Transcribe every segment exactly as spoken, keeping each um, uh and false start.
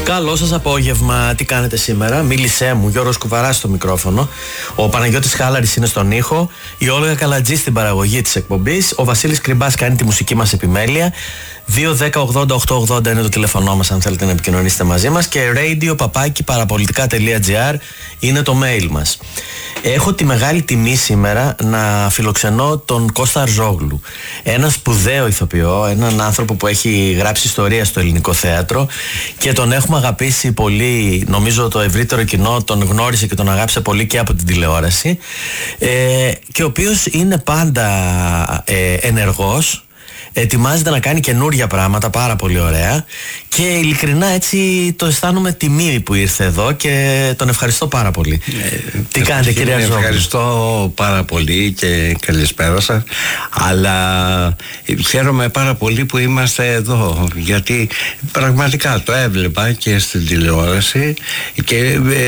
Καλό σας απόγευμα, τι κάνετε σήμερα? Μίλησέ μου, Γιώργος Κουβαράς στο μικρόφωνο. Ο Παναγιώτης Χάλαρης είναι στον ήχο. Η Όλγα Καλατζή στην παραγωγή της εκπομπής. Ο Βασίλης Κρυμπάς κάνει τη μουσική μας επιμέλεια. δύο δέκα ογδόντα οκτακόσια ογδόντα είναι το τηλέφωνό μας αν θέλετε να επικοινωνήσετε μαζί μας. Και radio παπάκι παραπολιτικά τελεία τζι άρ είναι το mail μας. Έχω τη μεγάλη τιμή σήμερα να φιλοξενώ τον Κώστα Αρζόγλου. Ένα σπουδαίο ηθοποιό, έναν άνθρωπο που έχει γράψει ιστορία στο ελληνικό θέατρο και τον έχουμε αγαπήσει πολύ. Νομίζω το ευρύτερο κοινό τον γνώρισε και τον αγάπησε πολύ και από την τηλεόραση. Ε, και ο οποίος είναι πάντα ε, ενεργός. Ετοιμάζεται να κάνει καινούργια πράγματα, πάρα πολύ ωραία. Και ειλικρινά έτσι το αισθάνομαι τιμή που ήρθε εδώ και τον ευχαριστώ πάρα πολύ. Ε, Τι κάνετε κύριε Αρζόγλου? Ευχαριστώ πάρα πολύ και καλησπέρα σας. Αλλά χαίρομαι πάρα πολύ που είμαστε εδώ, γιατί πραγματικά το έβλεπα και στην τηλεόραση και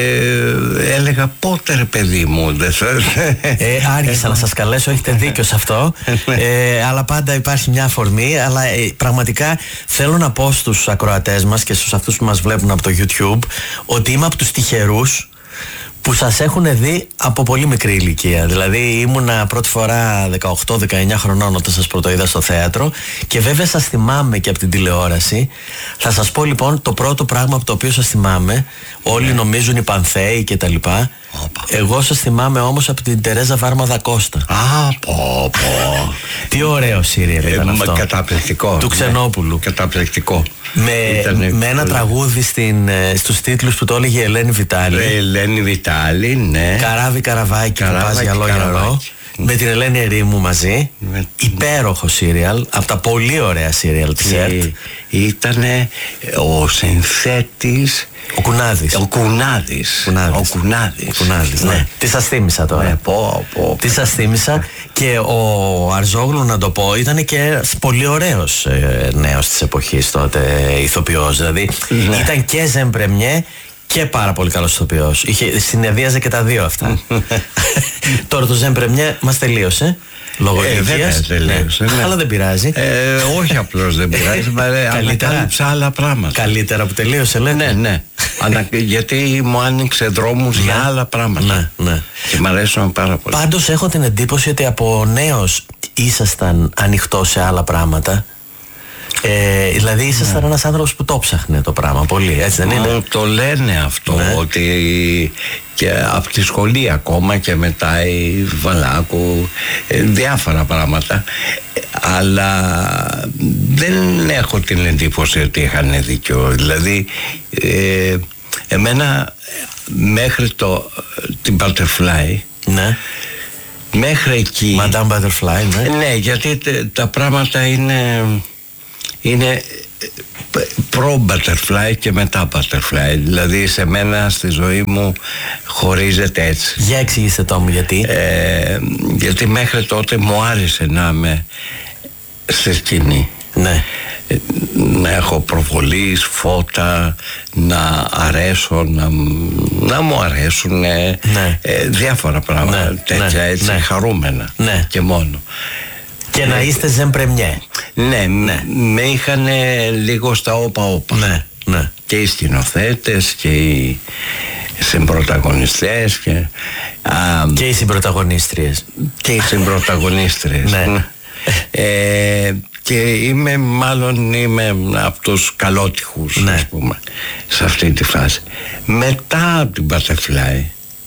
ε, έλεγα πότε ρε παιδί μου δεν ε, Άργησα να σας καλέσω, έχετε δίκιο σε αυτό. ε, Αλλά πάντα υπάρχει μια αφορμή. Αλλά ε, πραγματικά θέλω να πω στους ακροατές μας και στους αυτούς που μας βλέπουν από το YouTube ότι είμαι από τους τυχερούς που σας έχουν δει από πολύ μικρή ηλικία. Δηλαδή ήμουνα πρώτη φορά δεκαοκτώ δεκαεννιά χρονών όταν σας πρωτοείδα στο θέατρο και βέβαια σας θυμάμαι και από την τηλεόραση. Θα σας πω λοιπόν το πρώτο πράγμα από το οποίο σας θυμάμαι. Όλοι νομίζουν οι Πανθέοι και τα λοιπά. Εγώ σας θυμάμαι όμως από την Τερέζα Βάρμα Δα Κώστα. Α, πω, πω. Τι ωραίο σύριαλ ήταν αυτό. Καταπληκτικό. Του Ξενόπουλου. Καταπληκτικό. Με, με ένα τραγούδι στην, στους τίτλους που το έλεγε η Ελένη Βιτάλη. Η Ελένη Βιτάλη, ναι. Καράβι καραβάκι που πας γυαλό-γυαλό. Με την Ελένη Ερήμου μαζί. Με... Υπέροχο σύριαλ. Από τα πολύ ωραία σύριαλ της ΕΡΤ. Ήτανε ο συνθέτης Ο Κουνάδης. Ο Κουνάδης. Κουνάδης. Ο Κουνάδης. Ο Κουνάδης, ναι. ναι. Τι σας θύμισα τώρα. Ναι, πω, πω. Τι σας θύμισα. Και ο Αρζόγλου, να το πω, ήταν και πολύ ωραίος ε, νέος της εποχής τότε, ηθοποιός. Δηλαδή ναι. Ήταν και ζεμπρεμιέ και πάρα πολύ καλός ηθοποιός. Είχε, συνεδίαζε και τα δύο αυτά. Τώρα το ζεμπρεμιέ μας τελείωσε. Λόγω ε, ηλικίας, τελείωσε, ναι. Ναι. Αλλά δεν πειράζει. Ε, όχι απλώς δεν πειράζει, ανακάλυψα άλλα πράγματα. Καλύτερα που τελείωσε, λέτε. Ναι, ναι. Ανα, γιατί μου άνοιξε δρόμους για άλλα πράγματα. Ναι, ναι. Και μ' αρέσουν πάρα πολύ. Πάντως έχω την εντύπωση ότι από νέος ήσασταν ανοιχτός σε άλλα πράγματα. Ε, δηλαδή ήσασταν ναι. ένας άνθρωπος που το ψάχνε το πράγμα πολύ, έτσι δεν είναι? Μου το λένε αυτό, ναι. Ότι και από τη σχολή ακόμα και μετά η Βαλάκου, ε, διάφορα πράγματα, αλλά δεν έχω την εντύπωση ότι είχαν δίκιο. Δηλαδή ε, εμένα μέχρι το, την Butterfly, ναι. Μέχρι εκεί Madame Butterfly, ναι. Ναι, γιατί τα πράγματα είναι είναι προ-butterfly και μετά butterfly. Δηλαδή σε μένα στη ζωή μου χωρίζεται έτσι. Για εξηγήστε το μου γιατί. ε, Γιατί μέχρι τότε μου άρεσε να είμαι στη σκηνή. Ναι. Να έχω προβολής, φώτα, να αρέσω, να, να μου αρέσουν ναι. ε, διάφορα πράγματα, ναι. Τέτοια ναι. Έτσι ναι. Χαρούμενα ναι. Και μόνο. Και να είστε ζεμπρεμιέ. Ναι, ναι, με είχαν λίγο στα όπα-όπα. Ναι, ναι. Και οι σκηνοθέτες και οι συμπρωταγωνιστές και, α, και οι συμπρωταγωνίστριες. Και οι συμπρωταγωνίστριες. Ναι. ε, και είμαι, μάλλον είμαι από τους καλότυχους, ναι. Ας πούμε, σε αυτή τη φάση. Μετά από την Butterfly,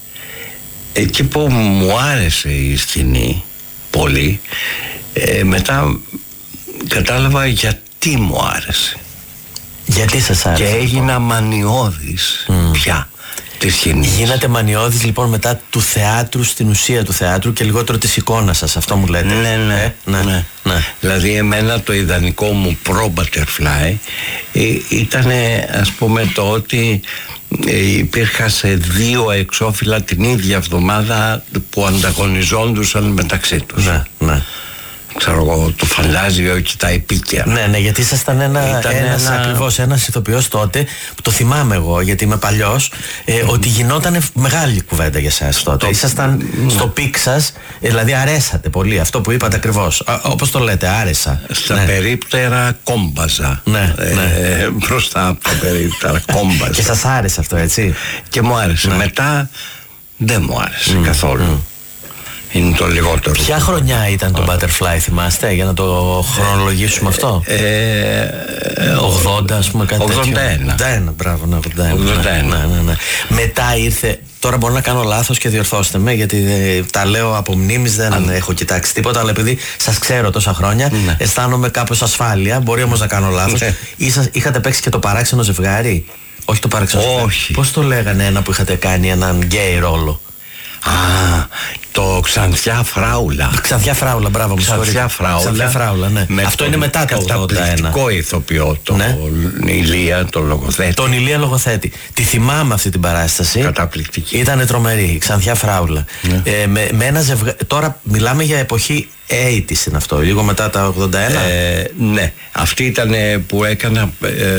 εκεί που μου άρεσε η σκηνή πολύ, Ε, μετά κατάλαβα γιατί μου άρεσε. Γιατί σας άρεσε? Και έγινα μανιώδης mm. πια της σκηνής. Γίνατε μανιώδης λοιπόν μετά του θεάτρου, στην ουσία του θεάτρου και λιγότερο της εικόνας σας, αυτό μου λέτε? Ναι, ναι, ε? ναι. ναι. ναι. Δηλαδή εμένα το ιδανικό μου προ-butterfly ε, ήταν ας πούμε το ότι ε, υπήρχα σε δύο εξώφυλλα την ίδια εβδομάδα που ανταγωνιζόντουσαν μεταξύ τους. Ναι, ναι. ξέρω εγώ, το φαντάζιο και τα επίκαια. Ναι, ναι, γιατί ήσασταν ένα, ένας ένα... ακριβώς ένας ηθοποιός τότε, που το θυμάμαι εγώ γιατί είμαι παλιός, ε, mm. ότι γινόταν μεγάλη κουβέντα για εσάς τότε. Το... Ήσασταν mm. στο πικ σας, δηλαδή αρέσατε πολύ, αυτό που είπατε ακριβώς, α, όπως το λέτε, άρεσα. Στα ναι. περίπτερα κόμπαζα. Ναι, ε, ναι. Ε, μπροστά από τα περίπτερα κόμπαζα. Και σας άρεσε αυτό, έτσι? Και μου άρεσε. Ναι. Μετά δεν μου άρεσε mm. καθόλου. Mm. Είναι το λιγότερο. Ποια χρονιά ήταν το Butterfly, θυμάστε, για να το χρονολογήσουμε αυτό? Ε, ε, ογδόντα, ας πούμε, κάτι τέτοιο. ογδόντα ένα. ογδόντα ένα, μπράβο, ναι, ογδόντα ένα. ογδόντα ένα. Ναι, ναι, ναι. Μετά ήρθε, τώρα μπορώ να κάνω λάθος και διορθώστε με, γιατί ε, τα λέω από μνήμης, δεν Αν... έχω κοιτάξει τίποτα, αλλά επειδή σας ξέρω τόσα χρόνια, ναι. αισθάνομαι κάπως ασφάλεια, μπορεί όμως να κάνω λάθος. Ναι. Ήσασ, είχατε παίξει και το Παράξενο Ζευγάρι? Όχι το Παράξενο Ζευγάρι. Όχι. Πώς το λέγανε ένα που είχατε κάνει έναν γκέι ρόλο? Α, το Ξανθιά Φράουλα. Ξανθιά Φράουλα, μπράβο μου. Ξανθιά Φράουλα. Ξανθιά Φράουλα, ναι. Αυτό είναι μετά το ογδόντα ένα. Καταπληκτικό ηθοποιό, τον ναι. Ηλία, τον λογοθέτη. Τον Ηλία Λογοθέτη. Τη θυμάμαι αυτή την παράσταση. Καταπληκτική. Ήτανε τρομερή, Ξανθιά Φράουλα. Ναι. Ε, με, με ένα ζευγα... Τώρα μιλάμε για εποχή ογδόντα είναι αυτό, λίγο μετά τα ογδόντα ένα. Ε, ναι, αυτή ήταν που έκανα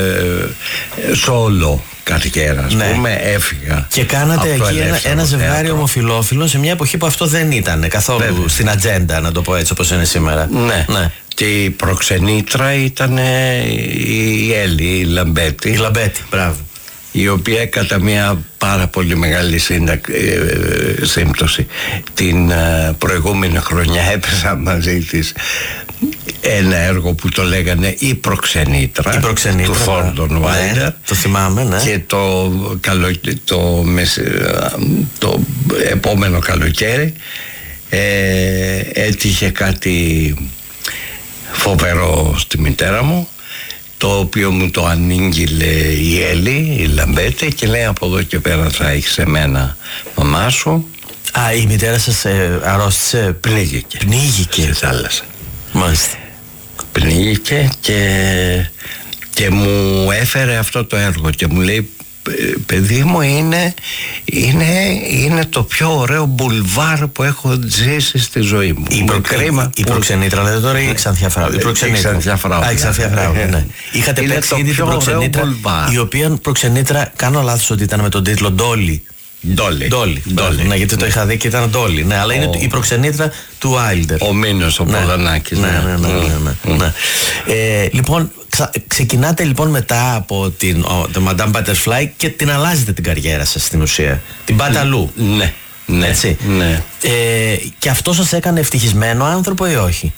ε, σόλο καριέρα, ας ναι. πούμε, έφυγα. Και κάνατε εκεί ένα, ένα ζευγάρι ομοφυλόφιλο σε μια εποχή που αυτό δεν ήταν καθόλου Βέβαια. στην ατζέντα, να το πω έτσι, όπως είναι σήμερα. Ναι. ναι. Και η προξενήτρα ήταν η Έλλη, η Λαμπέτη. Η Λαμπέτη, μπράβο. Η οποία κατά μια πάρα πολύ μεγάλη σύντακ, ε, σύμπτωση την ε, προηγούμενη χρονιά έπαιζα μαζί της ένα έργο που το λέγανε «Η Προξενήτρα», η προξενήτρα του Θόρντον Βάιλτερ. Ναι, το θυμάμαι, ναι. Και το, καλο, το, το επόμενο καλοκαίρι ε, έτυχε κάτι φοβερό στη μητέρα μου, το οποίο μου το ανήγγειλε η Έλλη, η Λαμπέτη, και λέει από εδώ και πέρα θα έχεις εμένα μαμά σου. Α, η μητέρα σας ε, αρρώστησε? Πνίγηκε. Πνίγηκε. Στη θάλασσα. Μάλιστα. Πνίγηκε και, και μου έφερε αυτό το έργο και μου λέει, παιδί μου, είναι, είναι, είναι το πιο ωραίο μπουλβάρ που έχω ζήσει στη ζωή μου. Η, προ... κρίμα η που... Προξενήτρα, λέτε τώρα, ή η Ξανθιά Φράουλα? Η Ξανθιά Φράουλα. Α, η Ξανθιά Φράουλα, ναι. Είχατε παίξει ήδη την Προξενήτρα, η οποία Προξενήτρα, κάνω λάθος ότι ήταν με τον τίτλο Ντόλι? Ντόλι. Ντόλι. Ναι, γιατί το είχα δει και ήταν Ντόλι. Ναι, αλλά είναι η Προξενήτρα του Άιλντερ. Ο Μήνος, ο Πολωνάκης. Ναι, ναι, ναι. Λοιπόν, ξεκινάτε λοιπόν μετά από την Madame Butterfly και την αλλάζετε την καριέρα σας στην ουσία. Την πάτε αλλού. Ναι, ναι. Έτσι. Ναι. Ε, και αυτό σας έκανε ευτυχισμένο άνθρωπο ή όχι?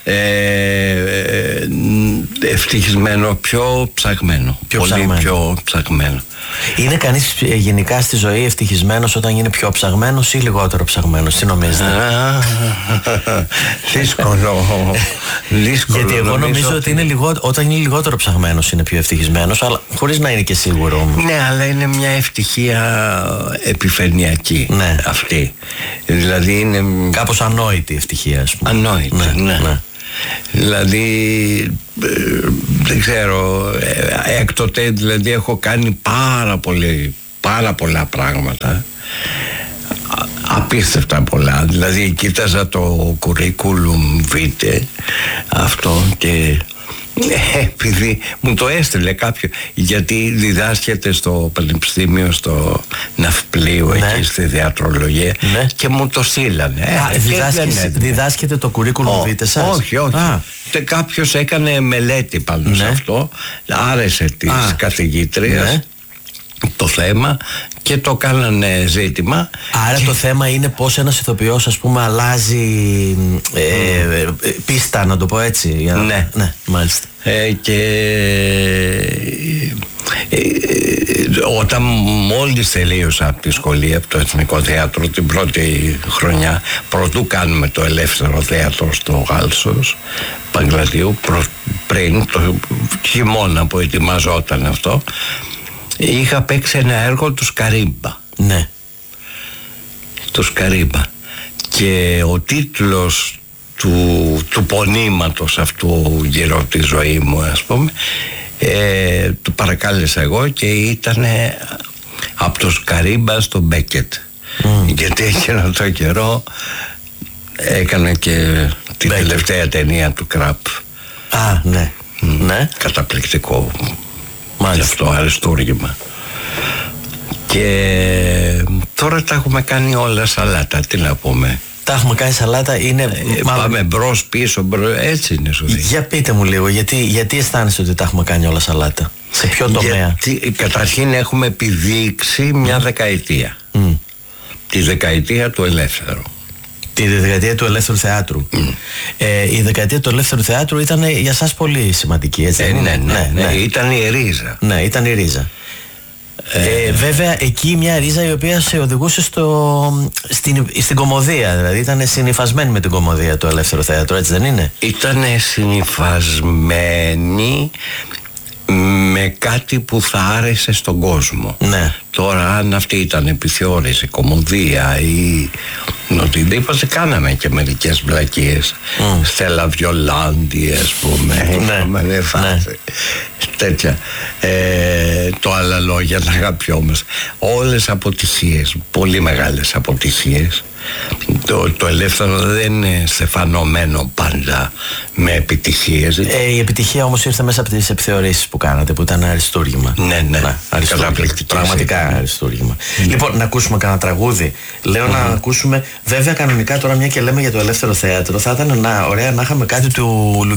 Ε, ευτυχισμένο, πιο ψαγμένο. Πιο πολύ ψαγμένο. πιο ψαγμένο. Είναι κανείς γενικά στη ζωή ευτυχισμένος όταν είναι πιο ψαγμένος ή λιγότερο ψαγμένος? Τι νομίζετε? Δύσκολο. Δύσκολο. Γιατί εγώ νομίζω ότι, ότι είναι λιγό, όταν είναι λιγότερο ψαγμένος είναι πιο ευτυχισμένος, αλλά χωρίς να είναι και σίγουρο όμως. Ναι, αλλά είναι μια ευτυχία επιφανειακή, ναι. αυτή. Δηλαδή είναι κάπως ανόητη ευτυχία, ας πούμε. Ανόητη, ναι. ναι. ναι. Δηλαδή δεν ξέρω, έκτοτε δηλαδή έχω κάνει πάρα πολύ, πάρα πολλά πράγματα, απίστευτα πολλά. Δηλαδή κοίταζα το curriculum vitae αυτό και επειδή μου το έστειλε κάποιο, γιατί διδάσκεται στο πανεπιστήμιο στο Ναυπλίο, ναι. εκεί στη διατρολογία, ναι. και μου το στείλανε. Α, ε, διδάσκεται, διδάσκεται το curriculum vitae σας? Όχι, όχι. Α. Κάποιος έκανε μελέτη πάνω ναι. σε αυτό, άρεσε της Α. καθηγήτριας, ναι. το θέμα, και το κάνανε ζήτημα. Άρα και... το θέμα είναι πως ένας ηθοποιός, ας πούμε, αλλάζει ε, ε, ε, πίστα, να το πω έτσι. Για... Ναι. ναι, μάλιστα. Ε, και ε, ε, όταν μόλις τελείωσα από τη σχολή, από το Εθνικό Θέατρο, την πρώτη χρονιά, πρωτού κάνουμε το Ελεύθερο Θέατρο στο Γάλσος Παγκλατίου, προ, πριν το χειμώνα που ετοιμαζόταν αυτό, είχα παίξει ένα έργο του Καρύμπα. Ναι. Του Καρύμπα. Και ο τίτλος του, του πονήματος αυτού γύρω από τη ζωή μου, ας πούμε, ε, του παρακάλεσα εγώ και ήταν από το Καρύμπα στο Μπέκετ. Mm. Γιατί εκείνο το καιρό έκανα και την τελευταία ταινία του Κραπ. Α, ναι. Mm. ναι. Καταπληκτικό. Μάλιστα. Αυτό αριστούργημα. Και τώρα τα έχουμε κάνει όλα σαλάτα, τι να πούμε. Τα έχουμε κάνει σαλάτα, είναι. Ε, μάλλον... Πάμε μπρος, πίσω, μπρος, έτσι είναι σωστή. Για πείτε μου λίγο, γιατί, γιατί αισθάνεστε ότι τα έχουμε κάνει όλα σαλάτα, σε ποιο τομέα? Γιατί, καταρχήν έχουμε επιδείξει μια mm. δεκαετία. Mm. Τη δεκαετία του ελεύθερου. Τη δεκαετία του ελεύθερου θεάτρου. Mm. Ε, η δεκαετία του ελεύθερου θεάτρου ήταν για σας πολύ σημαντική, έτσι? Ε, ναι, ναι, ναι, ναι, ναι. Ήταν η ρίζα. Ναι, ήταν η ρίζα. Ε, ε, βέβαια εκεί μια ρίζα η οποία σε οδηγούσε στο, στην, στην κωμωδία, δηλαδή ήταν συνυφασμένη με την κωμωδία το ελεύθερο θέατρο, έτσι δεν είναι? Ήταν συνυφασμένη με κάτι που θα άρεσε στον κόσμο. Ναι. Τώρα αν αυτή ήταν επιθεώρηση, κωμωδία ή οτιδήποτε, κάναμε και μερικές βλακίες. Mm. Στέλλα Βιολάντη, ας πούμε. Ναι. ναι. Τέτοια. Ε, το άλλα λόγια, να αγαπιόμαστε. Όλες αποτυχίες, πολύ μεγάλες αποτυχίες. Το, το ελεύθερο δεν είναι στεφανωμένο πάντα με επιτυχίες. Ε, η επιτυχία όμως ήρθε μέσα από τις επιθεωρήσεις που κάνατε, που ήταν αριστούργημα. Ναι, ναι, ναι. Πραγματικά αριστούργημα. Mm. Λοιπόν, να ακούσουμε κανένα τραγούδι. Λέω mm-hmm. να ακούσουμε, βέβαια κανονικά τώρα μια και λέμε για το ελεύθερο θέατρο, θα ήταν να, ωραία να είχαμε κάτι του Λουκ